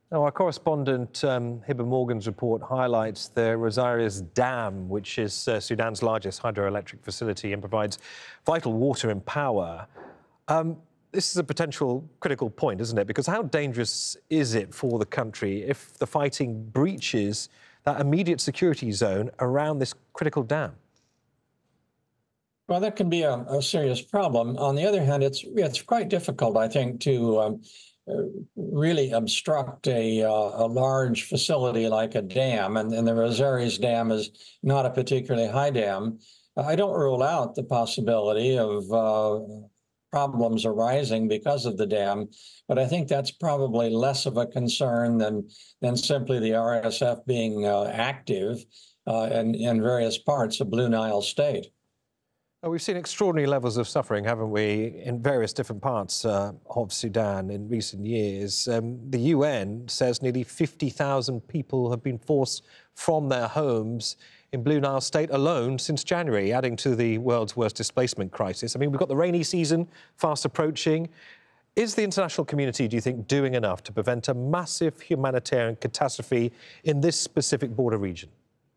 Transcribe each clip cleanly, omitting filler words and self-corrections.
Now, our correspondent Hibber Morgan's report highlights the Rosarias Dam, which is Sudan's largest hydroelectric facility and provides vital water and power. This is a potential critical point, isn't it? Because how dangerous is it for the country if the fighting breaches that immediate security zone around this critical dam? Well, that can be a serious problem. On the other hand, it's quite difficult, I think, to really obstruct a large facility like a dam, and the Rosarias Dam is not a particularly high dam. I don't rule out the possibility of problems arising because of the dam, but I think that's probably less of a concern than simply the RSF being active in various parts of Blue Nile State. We've seen extraordinary levels of suffering, haven't we, in various different parts of Sudan in recent years. The UN says nearly 50,000 people have been forced from their homes in Blue Nile State alone since January, adding to the world's worst displacement crisis. I mean, we've got the rainy season fast approaching. Is the international community, do you think, doing enough to prevent a massive humanitarian catastrophe in this specific border region?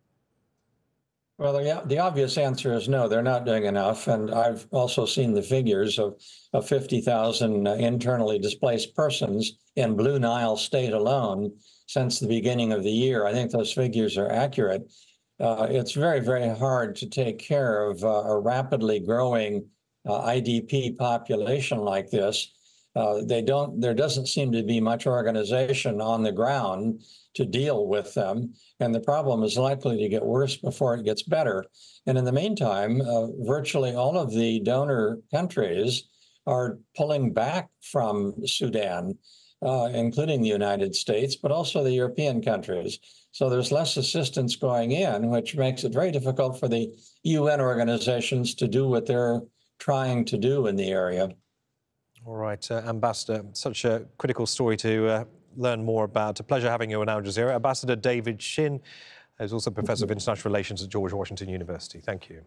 Well, the obvious answer is no, they're not doing enough. And I've also seen the figures of 50,000 internally displaced persons in Blue Nile State alone since the beginning of the year. I think those figures are accurate. It's very, very hard to take care of a rapidly growing IDP population like this. There doesn't seem to be much organization on the ground to deal with them, and the problem is likely to get worse before it gets better. And in the meantime, virtually all of the donor countries are pulling back from Sudan, including the United States, but also the European countries. So there's less assistance going in, which makes it very difficult for the UN organizations to do what they're trying to do in the area. All right, Ambassador, such a critical story to learn more about. A pleasure having you on Al Jazeera. Ambassador David Shin, who's also Professor of International Relations at George Washington University. Thank you.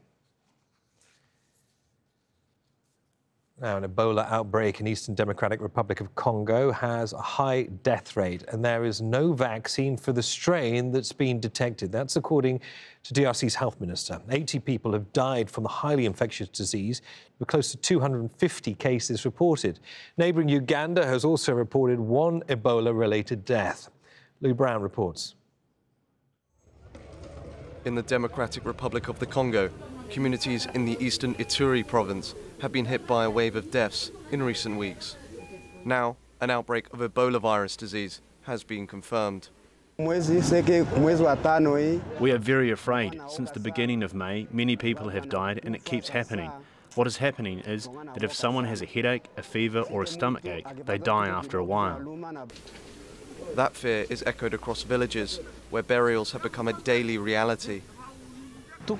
Now, an Ebola outbreak in Eastern Democratic Republic of Congo has a high death rate, and there is no vaccine for the strain that's been detected. That's according to DRC's health minister. 80 people have died from the highly infectious disease, with close to 250 cases reported. Neighbouring Uganda has also reported one Ebola-related death. Lou Brown reports. In the Democratic Republic of the Congo, communities in the eastern Ituri province have been hit by a wave of deaths in recent weeks. Now, an outbreak of Ebola virus disease has been confirmed. We are very afraid. Since the beginning of May, many people have died, and it keeps happening. What is happening is that if someone has a headache, a fever or a stomachache, they die after a while. That fear is echoed across villages, where burials have become a daily reality. The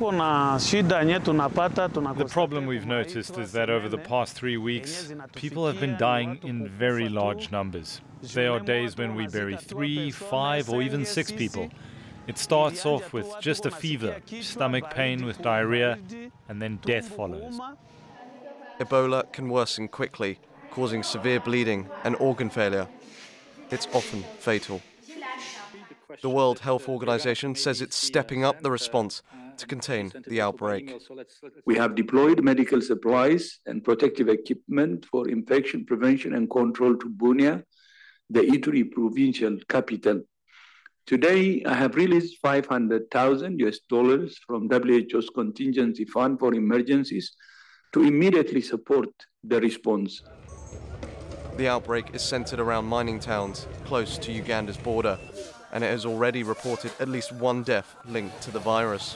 problem we've noticed is that over the past 3 weeks, people have been dying in very large numbers. There are days when we bury 3, 5, or even 6 people. It starts off with just a fever, stomach pain with diarrhea, and then death follows. Ebola can worsen quickly, causing severe bleeding and organ failure. It's often fatal. The World Health Organization says it's stepping up the response to contain the outbreak. We have deployed medical supplies and protective equipment for infection prevention and control to Bunia, the Ituri provincial capital. Today, I have released $500,000 from WHO's contingency fund for emergencies to immediately support the response. The outbreak is centered around mining towns close to Uganda's border, and it has already reported at least one death linked to the virus.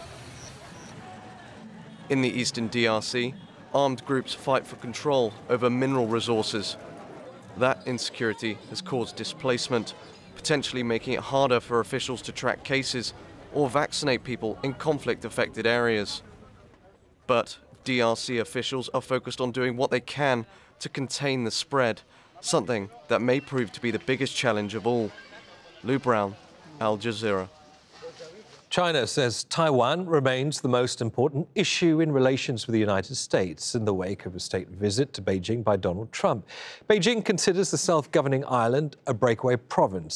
In the eastern DRC, armed groups fight for control over mineral resources. That insecurity has caused displacement, potentially making it harder for officials to track cases or vaccinate people in conflict-affected areas. But DRC officials are focused on doing what they can to contain the spread, something that may prove to be the biggest challenge of all. Lou Brown, Al Jazeera. China says Taiwan remains the most important issue in relations with the United States in the wake of a state visit to Beijing by Donald Trump. Beijing considers the self-governing island a breakaway province.